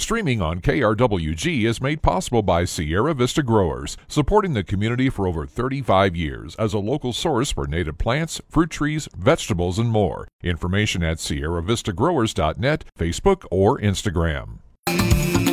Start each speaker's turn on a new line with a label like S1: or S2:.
S1: Streaming on KRWG is made possible by Sierra Vista Growers, supporting the community for over 35 years as a local source for native plants, fruit trees, vegetables, and more. Information at sierravistagrowers.net, Facebook, or Instagram.